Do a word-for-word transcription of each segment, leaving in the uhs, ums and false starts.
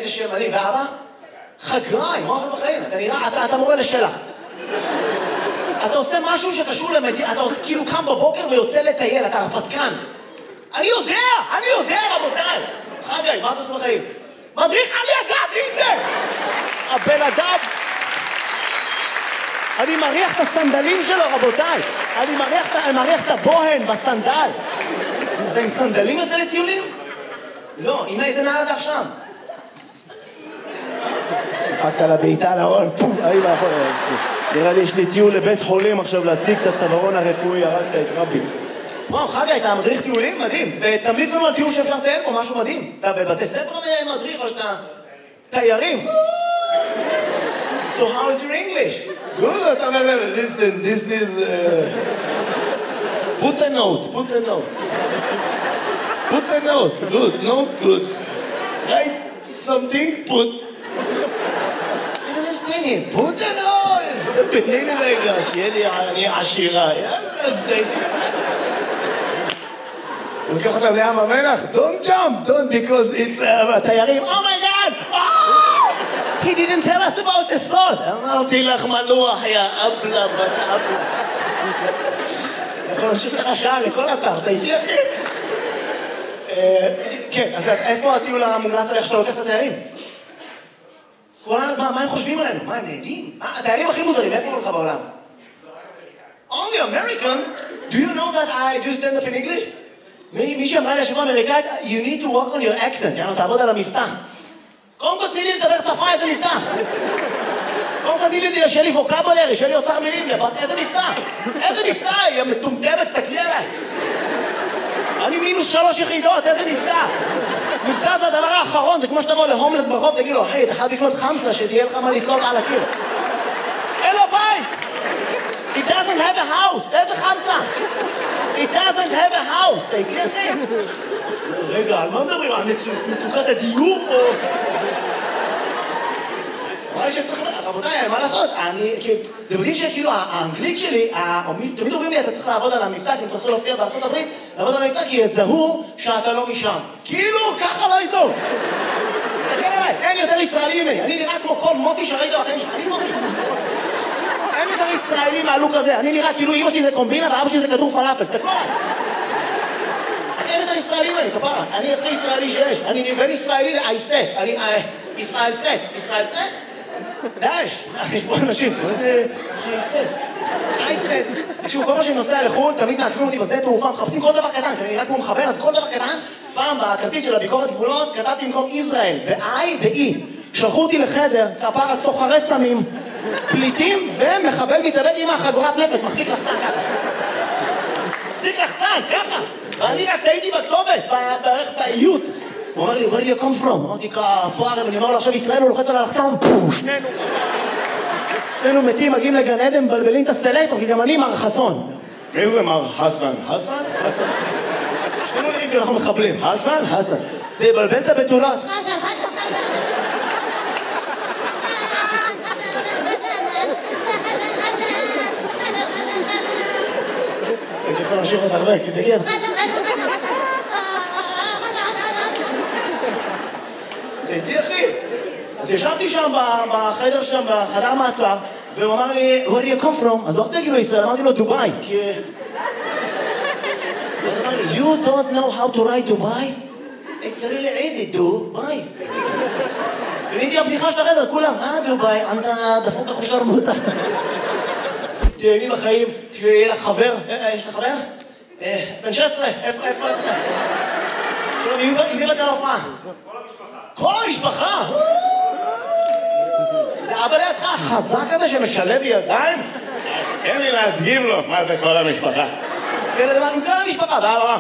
איזה שם מדהים, ואבא? חגריים, מה עושה בחיים? אתה נראה, אתה, אתה מורה לשלח. אתה עושה משהו שקשור למדינה, אתה כאילו קם בבוקר ויוצא לטייל, אתה הרפתקן. אני יודע, אני יודע רבותיי. חגי, מה אתה עושה בחיים? מדריך, אני ידעתי את זה! הבן אדם... אני מריח את הסנדלים שלו, רבותיי. אני מריח, אני מריח את הבוהן בסנדל. אתה עם סנדלים יוצא לטיולים? לא, עם איזה נעל אתה עכשיו? דפקת לה בעיטה לארון, פום, אי מאחור. נראה לי יש לי טיול לבית חולים עכשיו להשיג את הצווארון הרפואי, הרגת את רבי. וואו, חגי, אתה מדריך טיולים? מדהים. ותמליץ לנו על טיול שאפשר לטייל פה, משהו מדהים. אתה בבתי ספר מדריך או שאתה תיירים? So how is your English? Good, אתה אומר להם, listen, this is... Put a note, put a note. Put a note, good, note, good. Write something, put... I don't understand him. Put a note! תתני לי רגע, שיהיה לי אני עשירה. יאללה, אז תתני לי. הוא לוקח אותם לים המלח, don't jump, don't, because it's... התיירים, oh my god! Oh! He didn't tell us about the salt. אמרתי לך מלוח, יא אבלה, בת אבלה. אתה יכול להמשיך לך שעה לכל אתר, אתה איתי אחי? כן, אז איפה הטיול המומלץ עליך שאתה לוקח את התיירים? מה הם חושבים עלינו? מה, הם נהדים? התיירים הכי מוזרים, איפה הולך בעולם? Only Americans? Do you know that I do stand up in English? מי שאמרה לי השבוע אמריקאית, you need to work on your accent, יאנו, תעבוד על המבטא. קודם כל תני לי לדבר שפה, איזה מבטא. קודם כל תני לי שיהיה לי ווקבולרי, שיהיה לי אוצר מילים, איזה מבטא. איזה מבטא, היא מטומטמת, תסתכלי עליי. אני מינוס שלוש יחידות, איזה מבטא. מבטא זה הדבר האחרון, זה כמו שתבוא להומלס ברחוב, תגיד לו, היי, אתה חייב לקנות חמסה, שתהיה לך מה לתלות על הקיר. אין לו בית! He doesn't have a house, איזה חמסה? He doesn't have a house, אתה יקרה אחי? רגע, על מה מדברים? על מצוקת הדיור או... אולי שצריך... רבותיי, מה לעשות? אני... זה מדהים שכאילו האנגלית שלי, תמיד אומרים לי, אתה צריך לעבוד על המבטא, כי אם אתה רוצה להופיע בארצות הברית, לעבוד על המבטא, כי יזהו שאתה לא משם. כאילו, ככה לא יזהו. תסתכל עליי, אין יותר ישראלי ממני. אני נראה כמו כל מוטי שראית בחיים שלי. אני מוטי. אין יותר ישראלי מהלוק הזה. אני נראה כאילו אמא שלי זה קומבינה ואבא שלי זה כדור פלאפל. תסתכלו עליי. אין יותר ישראלי ממני, כפרה. אני הכי ישראלי שיש. אני בן ישראלי לאייסס. אני... ישראל סס. ישראל סס? דאש, יש פה אנשים, מה זה אייסס? אייסס. תקשיבו, כל מה שאני נוסע לחו"ל, תמיד מעקמים אותי בשדה תעופה, מחפשים כל דבר קטן, כי אני נראה כמו מחבל, אז כל דבר קטן, פעם בכרטיס של הביקורת גבולות, כתבתי במקום ישראל, ב-I ב-E. שלחו אותי לחדר, כפרה סוחרי סמים, פליטים ומחבל מתאבד עם החגורת נפש, מחזיק לחצן ככה. מחזיק לחצן, ככה. ואני רק טעיתי בכתובת, בערך באיות. הוא אומר לי, where do you come from? אמרתי, פה הרי, אני אומר לו, עכשיו ישראל הוא לוחץ על הלחצן, פו, שנינו. שנינו מתים, מגיעים לגן עדן, מבלבלים את הסלקטור, כי גם אני מר חסון. מי זה מר חסן? חסן? חסן. שנינו נראים כאילו אנחנו מחבלים. חסן? חסן. זה יבלבל את הבתולות. חסן, חסן, חסן. אני יכול להמשיך את הרבה, כי זה כן. תהייתי אחי. אז ישבתי שם בחדר שם, בחדר מעצר, והוא אמר לי, where do you come from? אז לא רוצה להגיד לו ישראל, אמרתי לו דובאי, כי... אז אמר לי, you don't know how to write דובאי? It's really easy, דובאי. ונהייתי הבדיחה של החדר, כולם, אה דובאי, אתה דפוק לך שרמוטה. תהייני בחיים, שיהיה לך חבר, יש לך חבר? בן שש עשרה, איפה, איפה, איפה? שלום, עם מי באת להופעה? כל המשפחה! זה אבא לידך החזק הזה שמשלב ידיים? תן לי להדגים לו מה זה כל המשפחה. כן, לדבר עם כל המשפחה, ואבא.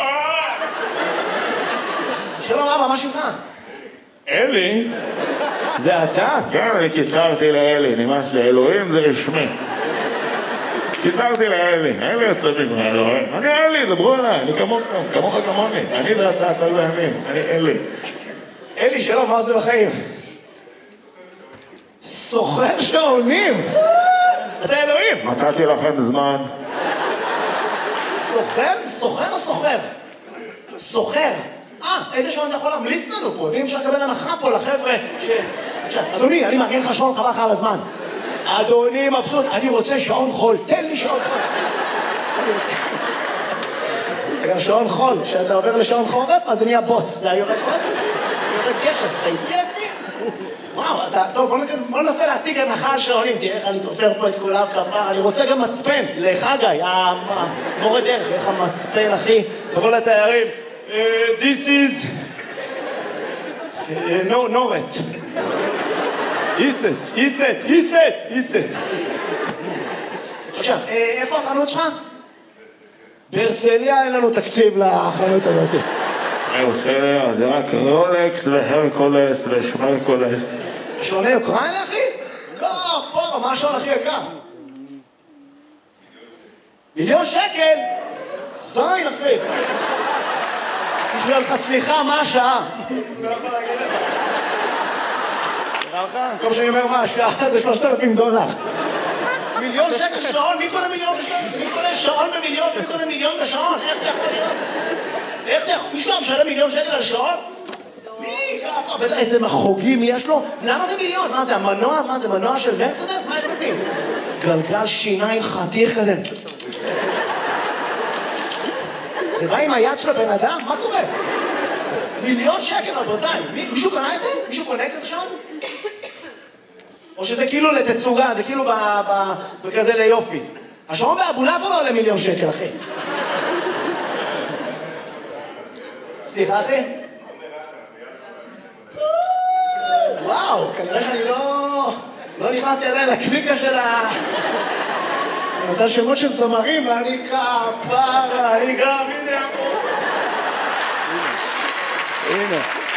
שלום אבא, מה שמך? אלי? זה אתה? כן, אני קיצרתי לאלי, נמאס לאלוהים זה רשמי. קיצרתי לאלי, אלי יוצא מגמר אלוהים. אני אלי, דברו עליי, אני כמוך כמוני. אני ואתה, אתה ואמין, אני אלי. אלי, שלום, מה זה בחיים? סוחר שעונים! אתה אלוהים! נתתי לכם זמן. סוחר? סוחר או סוחר? סוחר. אה, איזה שעון אתה יכול להמליץ לנו פה? ואם אפשר לקבל הנחה פה לחבר'ה ש... אדוני, אני מארגן לך שעון חבל לך על הזמן. אדוני מבסוט, אני רוצה שעון חול, תן לי שעון חול. גם שעון חול, כשאתה עובר לשעון חורף, אז זה נהיה בוץ, זה יורד עוד, יורד גשם, אתה איתי אחי? וואו, אתה, טוב, בוא ננסה להשיג הנחה על שעונים, תראה איך אני תופר פה את כולם כפר, אני רוצה גם מצפן, לחגי, המורה דרך, איך המצפן, אחי, תבוא לתיירים, this is, נורת. איסט, איסט, איסט, איסט. עכשיו, איפה החנות שלך? בהרצליה אין לנו תקציב לחנות הזאת. בהרצליה זה רק רולקס והרקולס ושמרקולס. שעוני אוקראינה, אחי? לא, פה, מה השעון הכי יקר? מיליון שקל? זין, אחי. בשביל לך סליחה, מה השעה? לא יכול להגיד לך. נראה לך? כל שאני אומר מה השעה זה שלושת אלפים דולר. מיליון שקל שעון? מי קונה מיליון בשעון? מי קונה שעון במיליון? מי קונה מיליון בשעון? איך זה יכול להיות? איך זה יכול? מישהו משלם מיליון שקל על שעון? מי? ככה, בטח איזה מחוגים יש לו? למה זה מיליון? מה זה, המנוע? מה זה, מנוע של מרצדס? מה יש בפנים? גלגל שיניים חתיך כזה. זה בא עם היד של הבן אדם? מה קורה? מיליון שקל, רבותיי. מישהו קנה את זה? מישהו קונה כזה שעון? או שזה כאילו לתצוגה, זה כאילו בכזה ליופי. השעון באבולעפיה לא עולה מיליון שקל, אחי. סליחה, אחי? וואו, כנראה שאני לא... לא נכנסתי עדיין לקליקה של ה... אותה שמות של זמרים, ואני כפרה, אני גם, הנה הכל. הנה.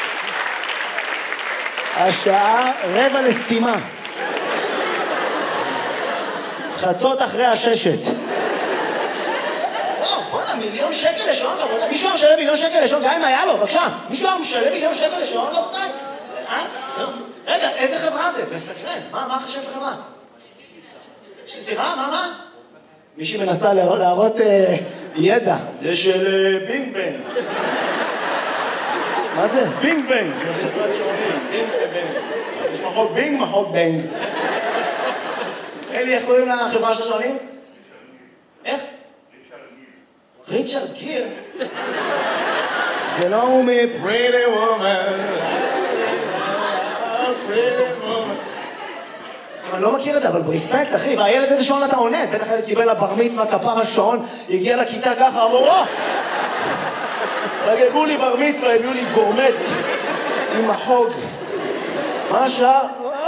השעה רבע לסתימה. חצות אחרי הששת. וואו, בוא'נה, מיליון שקל לשעון, רבותיי. מישהו משלם מיליון שקל לשעון, גם אם היה לו, בבקשה. מישהו משלם מיליון שקל לשעון, רבותיי? רגע, איזה חברה זה? מסקרן. מה חשב חברה? סליחה, מה, מה? מישהי מנסה להראות ידע. זה של בינג בנג. מה זה? בינג בנג. זה חברת שעונים. בינג בנג. יש מחוק בינג, מחוק בנג. אלי, איך קוראים לחברה של השעונים? איך? ריצ'רד גיר. זה לא מ-Pretty Woman. Pretty Woman. אני לא מכיר את זה, אבל ברספקט, אחי. והילד איזה שעון אתה עונה? בטח הילד קיבל לבר מצווה, כפר השעון, הגיע לכיתה ככה, אמרו, או! חגגו לי בר מצווה, הביאו לי גורמט עם החוג. מה השעה?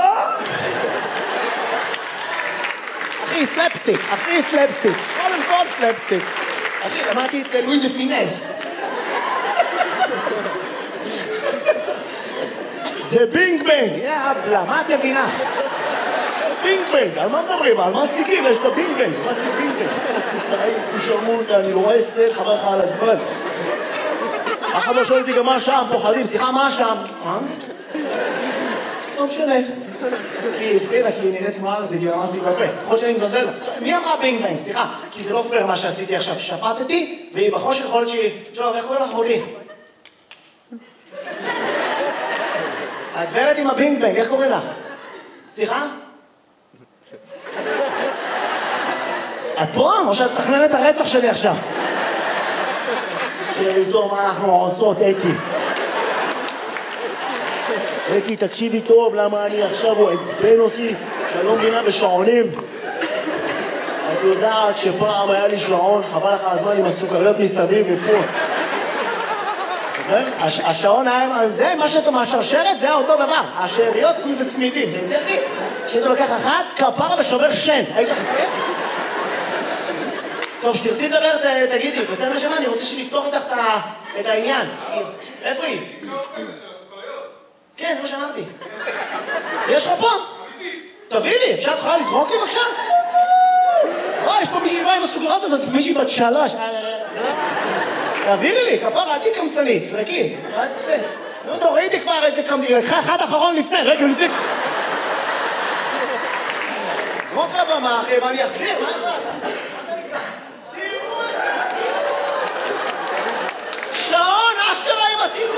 אחי, סלפסטיק, אחי, סלפסטיק. קודם כל סלפסטיק. אחי, למדתי אצל לואי דה פינס. זה בינג בנג, יאבלה, מה את מבינה? בינג בנג, על מה מדברים? על מה סטיקים? יש את הבינג בנג, מה זה בינג בנג? הוא שרמו אותה, אני רואה סט, חבר לך על הזמן. אף אחד לא שואל אותי גם מה שם, פוחדים, סליחה, מה שם? אה? לא משנה. כי הפחידה, כי היא נראית כמו ארזי, כי רמזתי בפה. יכול שאני מזלזל לה. מי אמרה בינג בנג? סליחה, כי זה לא פייר מה שעשיתי עכשיו. שפטתי, והיא בחושך יכול להיות שהיא... טוב, איך קוראים לך אחותי? הגברת עם הבינג בנג, איך קוראים לך? סליחה? את פה? או שאת מתכננת את הרצח שלי עכשיו? תראי טוב מה אנחנו עושות, אתי. אתי, תקשיבי טוב למה אני עכשיו, הוא עצבן אותי, שאני לא מבינה בשעונים. את יודעת שפעם היה לי שעון, חבל לך הזמן עם הסוכריות מסביב ופה. השעון היה, זה מה שאתה מהשרשרת, זה היה אותו דבר. השאריות זה צמידים, זה יותר לי. כשאתה לוקח אחת, כפרה ושובר שן. היית חכה? טוב, שתרצי לדבר, תגידי, בסדר נשמה, אני רוצה שנפתור איתך את העניין. איפה היא? כן, זה מה שאמרתי. יש לך פה? תביא לי, אפשר תוכל לזרוק לי בבקשה? וואי, יש פה מישהי באה עם הסוכריות הזאת, מישהי בת שלוש. תעבירי לי, כפרה, אל תקמצנית, זרקי. מה זה? נו, תורידי כבר איזה קמצנית, לקחה אחד אחרון לפני, רגע, לפני. זרוק לבמה, אחי, ואני אחזיר, מה יש לך? שעון, אשכרה עם התיר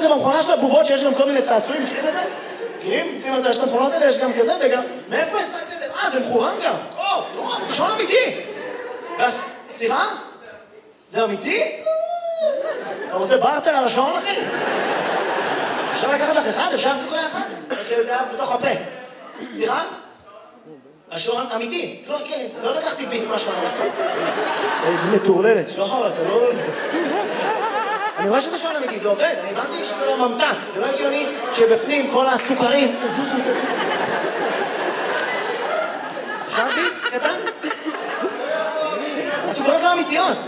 הזה במכונה של הבובות שיש גם כל מיני צעצועים, מכירים את זה? מכירים? לפעמים יש את המכונות האלה, יש גם כזה וגם... מאיפה השגת את זה? אה, זה מכוון גם. או, לא, שעון אמיתי. סליחה? זה אמיתי? אתה רוצה בארטר על השעון, אחי? אפשר לקחת לך אחד? אפשר סוכריה אחד? שזה היה בתוך הפה. סליחה? השעון אמיתי. לא לקחתי ביס מהשעון. איזה מטורללת. שחר, אתה לא... אני רואה שזה שעון אמיתי, זה עובד. אני הבנתי שזה לא ממתק. זה לא הגיוני שבפנים כל הסוכרים... תזוזו, תזוזו. אפשר ביס? קטן? הסוכרות לא אמיתיות.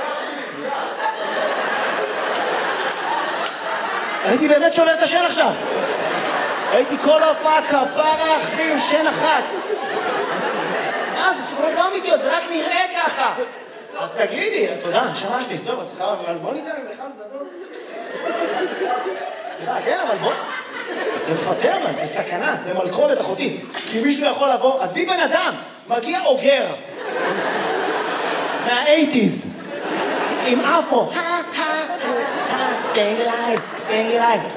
הייתי באמת שובר את השן עכשיו. הייתי כל ההופעה כפרה אחים שן אחת. אה, זה סוכרות לא אמיתיות, זה רק נראה ככה. אז תגידי, תודה, נשמה שלי. טוב, אז סליחה, אבל בוא ניתן לי בכלל לדבר. סליחה, כן, אבל בוא... זה מפטר, אבל זה סכנה, זה מלכודת אחותי. כי מישהו יכול לבוא, אז בי בן אדם, מגיע אוגר. מה-אייטיז. עם אפו. staying alive, staying alive.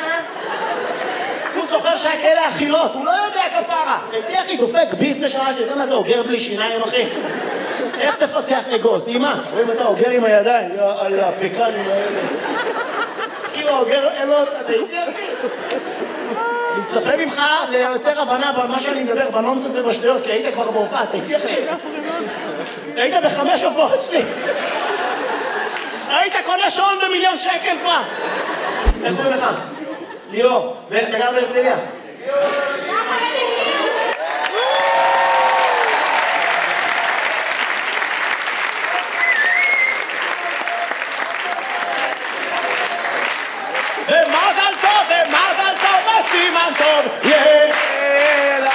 הוא זוכר שהיה כאלה אכילות, הוא לא יודע כפרה. הייתי אחי, דופק ביזנס שעה שלי, אתה מה זה אוגר בלי שיניים, אחי? איך תפצח אגוז? אימא, רואים אתה אוגר עם הידיים, על הפקנים האלה. כאילו אוגר, אין לו, אתה הייתי אחי? אני מצפה ממך ליותר הבנה במה שאני מדבר, בנונסס ובשטויות, כי היית כבר בהופעה, אתה הייתי אחי? היית בחמש הופעות שלי. היית קונה שעון במיליון שקל כבר. איך קוראים לך? ליאור. ואתה גר בהרצליה? ומזל טוב, ומזל טוב, וסימן טוב. יאללה.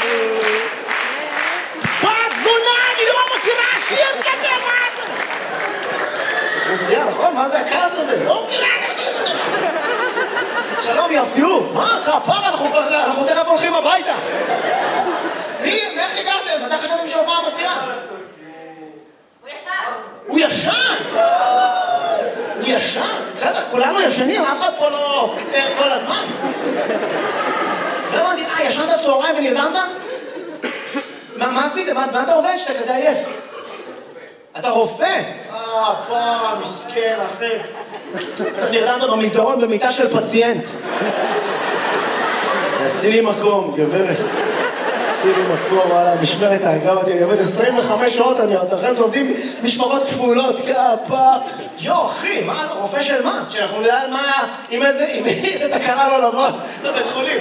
בת זונה, אני לא מכירה שיר כזה, מה אתה? רוסיה, נכון? מה זה הכעס הזה? לא מכירה כזה. שלום, יפיוף. מה? כפרה, אנחנו תכף הולכים הביתה. מי? איך הגעתם? מתי חשבתם שההופעה מתחילה? הוא ישן. הוא ישן? הוא ישן? בסדר, כולנו ישנים, אף אחד פה לא ער כל הזמן. לא הבנתי, אה, ישנת צהריים ונרדמת? מה עשית? מה אתה עובד שאתה כזה עייף? אתה רופא? אה, פרה, מסכן, אחי. נרדמת במסדרון במיטה של פציינט. עשי לי מקום, גברת. עשי לי מקום, וואלה, משמרת האגב אותי, אני עובד עשרים וחמש שעות, אני עוד אחרי לומדים משמרות כפולות, כפה. יו, אחי, מה, רופא של מה? שאנחנו נדע מה, עם איזה, עם איזה תקרה לא לבוא לבית חולים.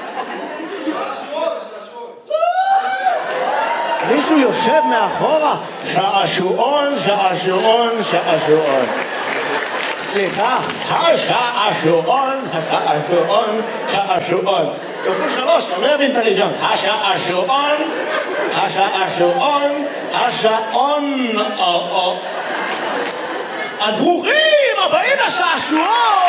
מישהו יושב מאחורה, שעשועון, שעשועון, שעשועון. סליחה, השעשועון, השעשועון, שעשועון. תוכלו שלוש, אני לא אבין את הראשון. השעשועון, השעשועון, השעון. אז ברוכים הבאים לשעשועון!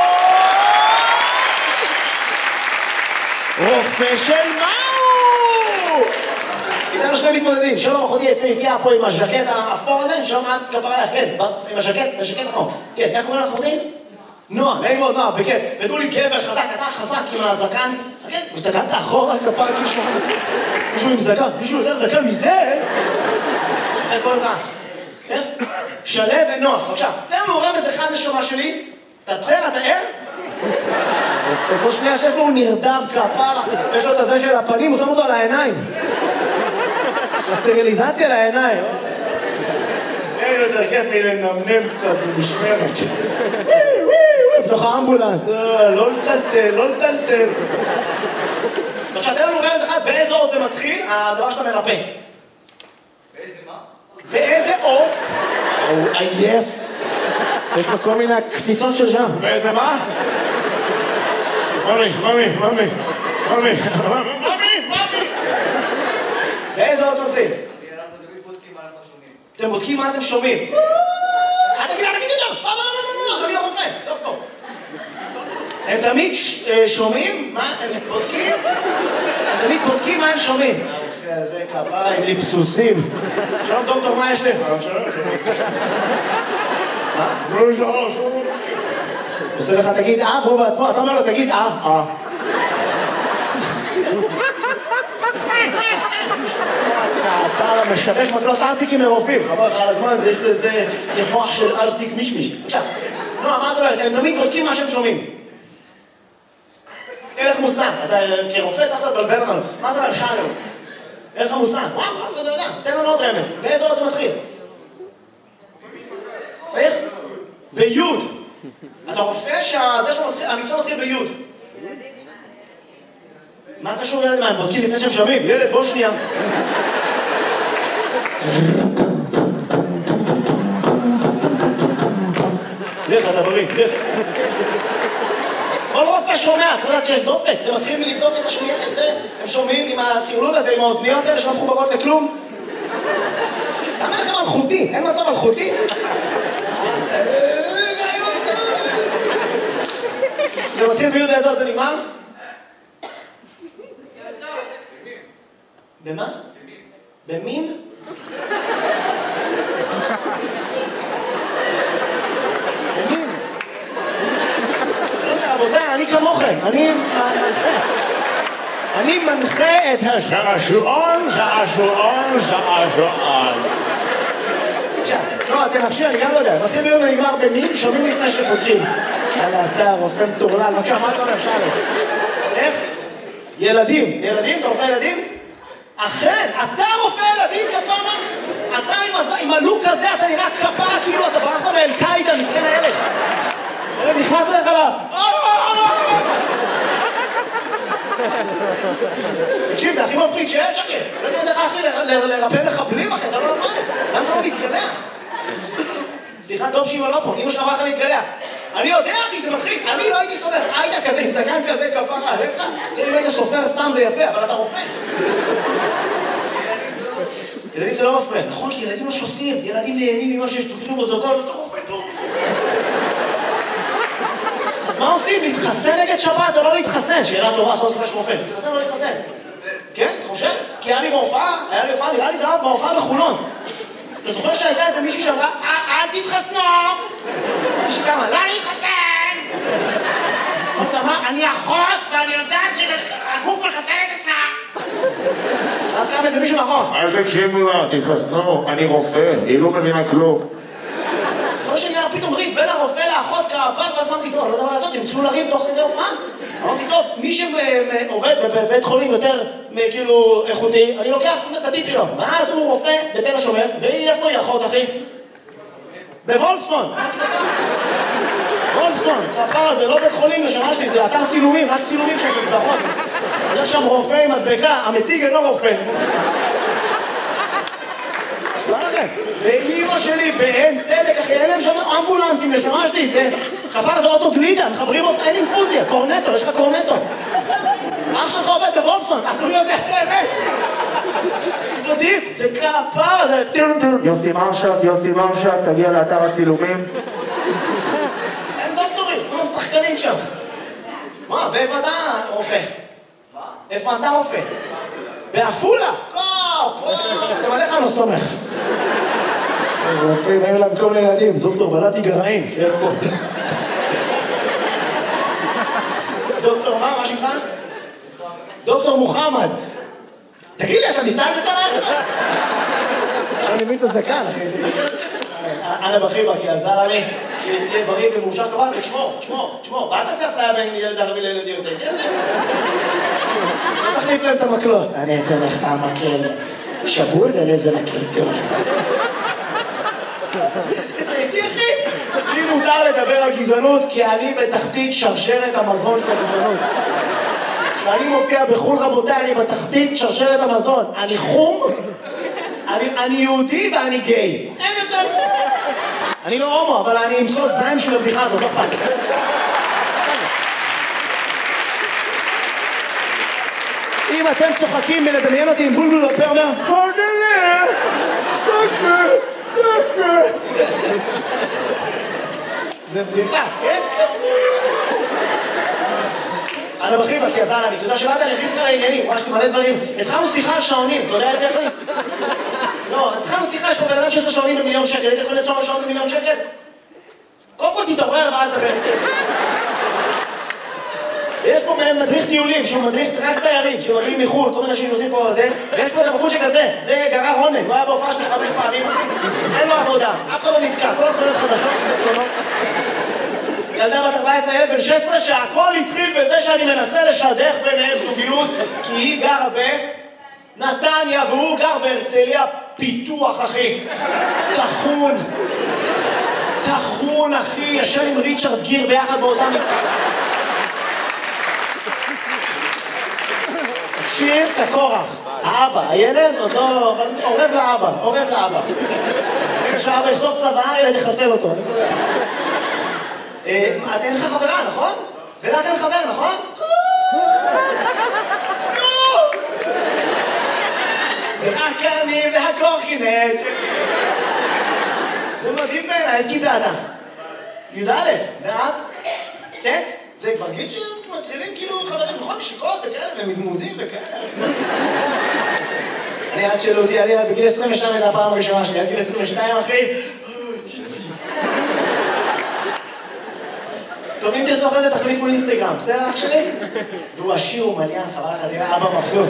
רופא של מהו? איתנו שני מתמודדים, שלום אחותי יפהפייה פה עם הז'קט האפור הזה, שלום את כפרה לך, כן, עם הז'קט, זה ז'קט אפור. כן, איך קוראים לך אחותי? נועה, נעים מאוד, נועה, בכיף. ותנו לי גבר חזק, אתה חזק עם הזקן. כן, הסתכלת אחורה, כפרה, כאילו מישהו עם זקן, מישהו יותר זקן מזה? איך קוראים לך? כן? שלו ונועה, בבקשה. תן לנו רמז אחד נשמה שלי. אתה בסדר, אתה ער? כל שנייה שיש לו הוא נרדם כפרה, יש לו את הזה של הפנים, הוא שם אותו על העיניים. הסטריליזציה לעיניים. אין יותר כיף לי לנמנם קצת במשמרת. בתוך האמבולנס, לא לטלטל, לא לטלטל. עכשיו, תן לנו רמז אחד, באיזה אות זה מתחיל, הדבר שאתה מרפא. באיזה מה? באיזה אות? הוא עייף. יש לו כל מיני קפיצות של שם. באיזה מה? ממי, ממי, ממי, ממי, ממי, ממי. באיזה אות מתחיל? אנחנו תמיד בודקים מה אנחנו שומעים. אתם בודקים מה אתם שומעים. אל תגיד, אל תגיד יותר! לא, לא, לא, לא, אדוני הרופא, דוקטור. הם תמיד שומעים מה הם בודקים? הם תמיד בודקים מה הם שומעים. הרופא הזה כפרה עם ליפסוסים. שלום דוקטור, מה יש לי? שלום, שלום. מה? שלום, שלום. עושה לך, תגיד אה, והוא בעצמו, אתה אומר לו, תגיד אה, אה. אתה משווק מקלות ארטיקים מרופאים, חבר לך על הזמן, יש לזה מוח של ארטיק מישמיש. עכשיו, נועה, מה את אומרת? הם תמיד בודקים מה שהם שומעים. אין לך מושג, אתה כרופא צריך לבלבל אותנו. מה אתה אומר? שאלנו. אין לך מושג. וואו, אף אחד לא יודע. תן לנו עוד רמז. באיזה עוד זה מתחיל? איך? ביוד. אתה רופא שהמקצוע מתחיל ביוד. מה קשור ילד? מה, הם בודקים לפני שהם שומעים? ילד, בוא שנייה. לך, אתה בריא, לך. כל רופא שומע, צריך לדעת שיש דופק, זה מתחיל מלבדוק את השמיעה, את זה. הם שומעים עם הטירלול הזה, עם האוזניות האלה שלא מחוברות לכלום. למה לכם אלחוטי? אין מצב אלחוטי? זה מתחיל ביוד איזה עוד זה נגמר? במה? במין? במין? רבותיי, אני כמוכם, אני מנחה. אני מנחה את השעשועון, שעשועון, שעשועון. עכשיו, לא, אתם נפשי, אני גם לא יודע. מתחיל ביום ונגמר במין, שומעים לפני שפותחים. יאללה, אתה רופא מטורלל, בבקשה, מה אתה אומר, שאלה? איך? ילדים. ילדים? אתה רופא ילדים? אכן, אתה רופא ילדים כפרה? אתה עם הלוק הזה, אתה נראה כפרה, כאילו אתה ברח מאל-קאידה, מסכן הילד. הילד נכנס אליך לה... תקשיב, זה הכי מפחיד שיש, אחי. לא יודע איך, אחי, לרפא מחבלים, אחי, אתה לא למד. למה אתה לא מתגלח? סליחה, טוב שאמא לא פה, אמא שלך אמרה לך להתגלח. אני יודע, אחי, זה מלחיץ. אני לא הייתי סופר. היית כזה, עם זקן כזה, כפרה עליך. תראי, אם היית סופר סתם זה יפה, אבל אתה רופא. ילדים זה לא מפריע. נכון, כי ילדים לא שופטים. ילדים נהנים ממה שיש תופנו בזוגות, אתה רופא טוב. אז מה עושים? להתחסן נגד שבת או לא להתחסן? שאלה טובה, עשו עושה של רופא. להתחסן או לא להתחסן? כן, אתה חושב? כי היה לי בהופעה, היה לי הופעה, נראה לי זה היה בהופעה בחולון. אתה זוכר שהייתה איזה מישהי שאמרה, אל תתחסנו! מישהי כמה, לא להתחסן! אני אחות ואני יודעת שהגוף מחסן את עצמה! אז קם איזה מישהו מאחור. אל תקשיבו לה, תתחסנו, אני רופא, היא לא מבינה כלום. זוכר שנראה פתאום ריב בין הרופא לאחות כפר, ואז אמרתי, טוב, אני לא יודע מה לעשות, הם התחילו לריב תוך כדי הופעה. אמרתי, טוב, מי שעובד בבית חולים יותר כאילו איכותי, אני לוקח את הטיפ שלו. ואז הוא רופא בתל השומר, והיא איפה היא אחות, אחי? בוולפסון. וולפסון, הפר הזה, לא בית חולים לשמה שלי, זה אתר צילומים, רק צילומים של סדרות. יש שם רופא עם מדבקה, המציג אינו רופא. מה לכם? ואימא שלי בעין צדק, אחי, אין להם שם אמבולנסים לשמה שלי, זה... כפר זה אוטו גלידה, מחברים אותך, אין אינפוזיה, קורנטו, יש לך קורנטו. אח שלך עובד בוולפסון, אז הוא יודע את האמת. זה כפר, זה... יוסי מרשת, יוסי מרשת, תגיע לאתר הצילומים. אין דוקטורים, כולם שחקנים שם. מה, באיפה אתה רופא? מה? איפה אתה רופא? בעפולה? לא, פה, אתם עליך לא סומך. רופאים, היו להם כל מיני ילדים, דוקטור בלעתי גרעין, שיהיה פה. דוקטור מה, מה שמך? דוקטור מוחמד. תגיד לי, אתה מסתלבט עליי? אני מבין את הזקן, אחי. אנא בחיבה, כי עזר לי שתהיה בריא ומאושר כמובן, ותשמור, תשמור, תשמור. ואל תעשה אפליה בין ילד ערבי לילד יהודי, תן להם. לא תחליף להם את המקלות. אני אתן לך המקל שבור ולאיזה מקל טוב. תראי, אחי, לי מותר לדבר על גזענות, כי אני בתחתית שרשרת המזון של הגזענות. כשאני מופיע בחו"ל, רבותיי, אני בתחתית שרשרת המזון. אני חום, אני, אני יהודי ואני גיי. אין יותר. אני לא הומו, אבל אני אמצוא זיים של הבדיחה הזאת, לא פעם. אם אתם צוחקים מלדמיין אותי עם בולבול בפה, אומר, הודלה, ככה, ככה. זה בדיחה, כן? אנא בחיבה, כי עזר לי, אתה יודע שבאת, אני הכניס לך לעניינים, ממש מלא דברים. התחלנו שיחה על שעונים, אתה יודע את זה, אחי? לא, אז התחלנו שיחה, יש פה בן אדם שיש לו שעונים במיליון שקל, היית קונה שעון שעון במיליון שקל? כל קודם כל תתעורר ואז דבר איתי. יש פה מדריך טיולים, שהוא מדריך רק תיירים, שמגיעים מחו"ל, כל מיני אנשים עושים פה זה, ויש פה את הבחור שכזה, זה גרר רונן, הוא היה בהופעה שלי חמש פעמים, אין לו עבודה, אף אחד לא נתקע, כל התחולות חדשות, תצלונות. ילדה בת ארבע עשרה, ילד בן שש עשרה, שהכל התחיל בזה שאני מנסה לשדך ביניהם זוגיות, כי היא גרה בנתניה והוא גר בהרצליה פיתוח, אחי. תחון. תחון, אחי, ישן עם ריצ'רד גיר ביחד באותם... שיר כקורח, האבא, הילד עוד לא, אבל עורב לאבא, עורב לאבא. רגע שהאבא יכתוב צבא, הילד יחסל אותו. את אין לך חברה, נכון? ולך אין חבר, נכון? זה רק אני והקורקינט. זה מדהים בעיניי, איזה כיתה אתה? י"א, ואת? ט'? זה כבר גיל שמתחילים כאילו חברים, נכון, נשיקות וכאלה, ומזמוזים וכאלה. אני עד שאלו אותי, אני בגיל עשרים ושתיים הייתה הפעם הראשונה שלי, עד גיל עשרים ושתיים אחי, טוב, אם תרצו אחרי זה תחליפו אינסטגרם, בסדר אח שלי? והוא עשיר, הוא מליין, חבל לך, תראה, אבא מבסוט.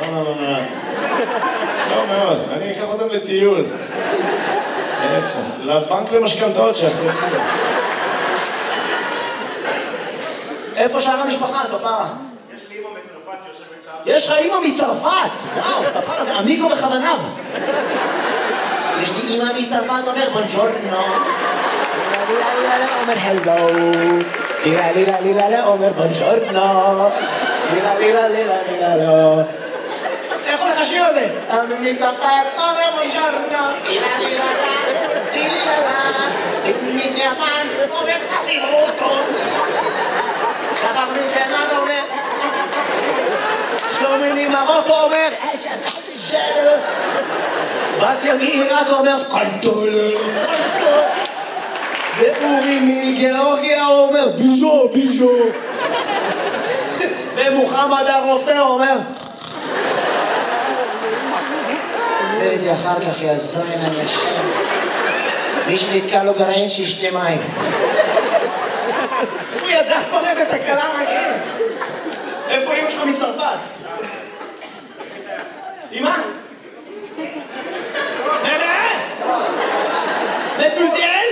לא מאוד, אני אקח אותם לטיול. איפה? לבנק למשכנתאות שאחת. איפה שאר המשפחה, כפרה? יש לי אמא מצרפת שיושבת שם. יש לך אמא מצרפת! וואו, כפרה, זה עמיקו בכוונב. יש לי אמא מצרפת, אומר בונג'ורנו. לילה לילה אומר הלו. לילה לילה לילה אומר בונג'ורנו. לילה לילה לילה לילה לא. איך הולך השיר הזה? אמא מצרפת אומר בונג'ורנו. לילה לילה לילה לילה. סימי סיאפן אומר ססימוטו. שחר מתימן אומר שלומי ממרוקו אומר בת ימי רק אומר קנטולה ואורי מגאורגיה אומר ביז'ו ביז'ו ומוחמד הרופא אומר דבר איתי אחר כך יזוין אני אשם מי שנתקע לו גרעין שישתה מים הוא ידע פורט את הקלה מהכיר. איפה אמא שלך מצרפת? אמא? נראה? מדמוזל?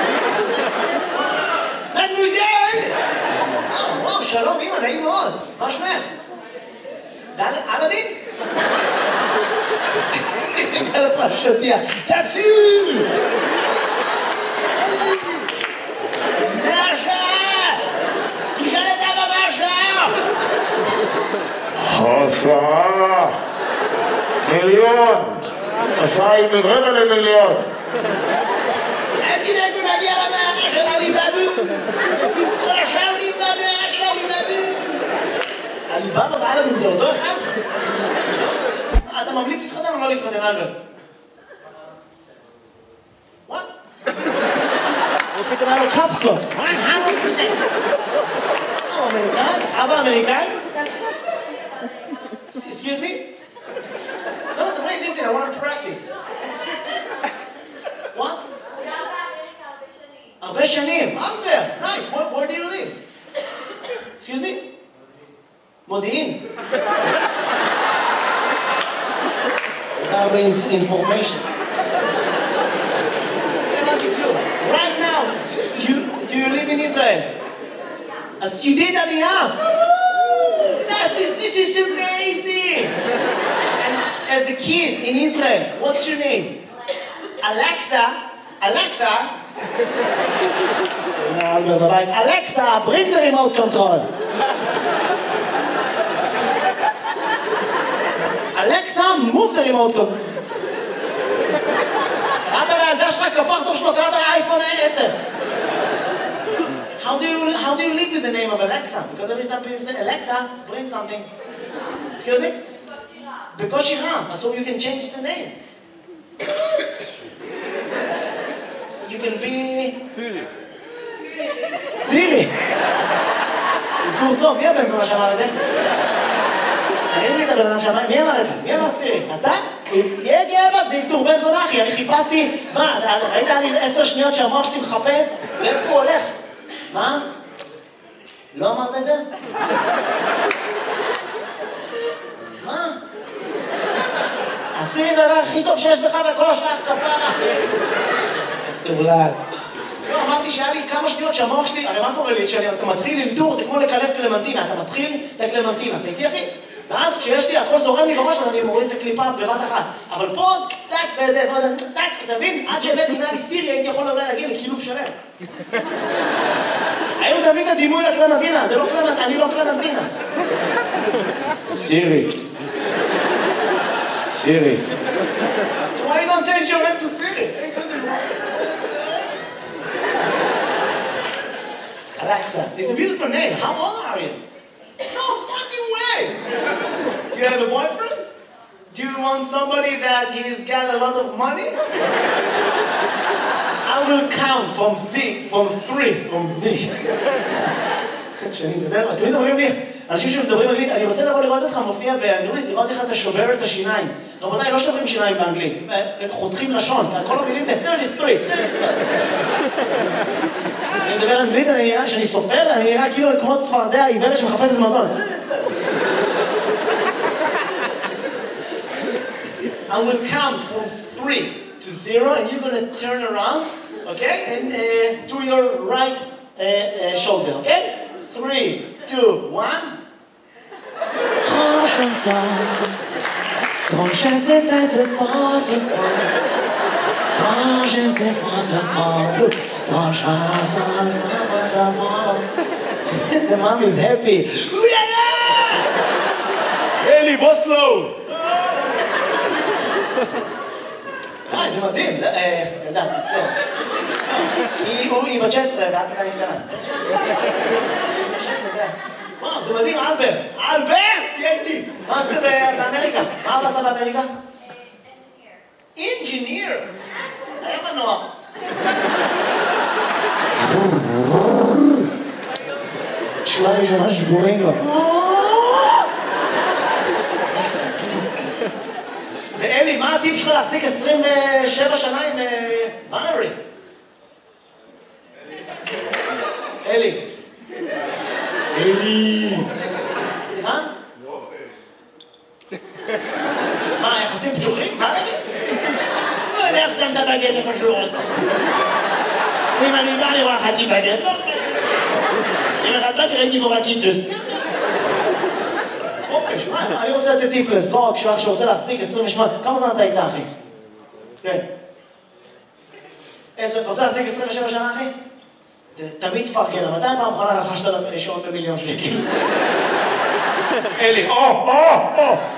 מדמוזל? וואו, שלום אמא, נעים מאוד. מה שמך? אלאדין? על הפרשתיה. תציל! השעה מיליון, השעה היא מרבע למיליון. אל תדאגו נגיע למאה של עליבאבו, שים כל השעונים במאה של עליבאבו. עליבאבו ואלאדין זה אותו אחד? אתה ממליץ להתחתן או לא להתחתן, אלברט? וואט? הוא פתאום היה לו קפסלוס. אמריקאי? אבא אמריקאי? Excuse me? No, no, wait, listen, I want to practice. What? הרבה שנים. הרבה. Nice. Where, where do you live? Excuse me? מודיעין. הרבה information. Right now, you, do you live in Israel? As you did Aliyah. This is, this is amazing! And as a kid in Israel, what's your name? Alexa. Alexa. Alexa, bring the remote control. Alexa, move the remote control. קראת לילדה שלך כפר טוב שלו, קראת לאייפון עשר. How do you how do you live with the name of Alexa? Because every time people say Alexa, bring something. Excuse me? Bekoshi Ram. So you can change the name. You can be Siri. Siri. טור טוב, מי הבן זונה שאמר את זה? תגיד לי את הבן אדם שאמר, מי אמר את זה? מי אמר סירי? אתה? תהיה גאה בה, זה אלתור בן זונה, אחי. אני חיפשתי, מה, ראית לי עשר שניות שהמוח שלי מחפש? לאיפה הוא הולך? מה? לא אמרת את זה? מה? עשי את הדבר הכי טוב שיש בך בכל שלב, כפרה. תאולל. לא, אמרתי שהיה לי כמה שניות שהמוח שלי, הרי מה קורה לי? כשאתה מתחיל אלתור, זה כמו לקלף קלמנטינה. אתה מתחיל את הקלמנטינה. אתה איתי, אחי? ואז כשיש לי, הכל זורם לי בראש, אז אני מוריד את הקליפה בבת אחת. אבל פה, טק, וזה, וזה, טק, אתה מבין? עד שהבאתי אם היה לי סירי, הייתי יכול אולי להגיע לקילוף שלם. היום תמיד את הדימוי לקלמנטינה, זה לא קלמנטינה, אני לא קלמנטינה. סירי. סירי. So why you don't change your name to Siri? Alexa, it's a beautiful name. How old are you? No fucking way! Do you have a boyfriend? Do you want somebody that he's got a lot of money? I will count from three, from three, from three. כשאני מדבר, תמיד אומרים לי, אנשים שמדברים אנגלית, אני רוצה לבוא לראות אותך מופיע באנגלית, לראות איך אתה שובר את השיניים. רבותיי, לא שוברים שיניים באנגלית, חותכים לשון, כל המילים זה שלושים ושלוש. אני מדבר אנגלית, אני נראה, שאני סופר, אני נראה כאילו כמו צפרדע עיוורת שמחפשת מזון. I will count from three to zero, and you're gonna turn around, okay? And uh, to your right uh, uh, shoulder, okay? Three, two, one. Grand chanson, grand chanson, c'est fort, c'est fort. Grand chanson, c'est fort. Grand chanson, c'est fort. The mom is happy. Eli, בוא slow. אה, זה מדהים. ילדה, תצטער. כי היא בת תשע עשרה ואת עדיין קטנה. תשע עשרה זה... וואו, זה מדהים, אלברט. אלברט! תהיה איתי. מה עשית באמריקה? מה אבא עשה באמריקה? אינג'יניר. היה מנוע. שורה ראשונה שבורים לו. ואלי, מה הטיפ שלך להחזיק עשרים ושבע שנה עם בנרי? אלי. אלי. סליחה? מה, יחסים פתוחים? מה נגיד? לא יודע איך שם את הבגט איפה שהוא רוצה. אם אני בא לראות חצי בגט, לא חצי. אם אחד באתי ראיתי בו רקיטוס. חופש, מה? אני רוצה לתת טיפ לזוג שלך שרוצה להחזיק עשרים ושמונה. כמה זמן אתה איתה, אחי? כן. אתה רוצה להחזיק עשרים ושבע שנה, אחי? תמיד תפרגן, מתי פעם אחרונה רכשת שעון במיליון שקל? אלי, או, או, או!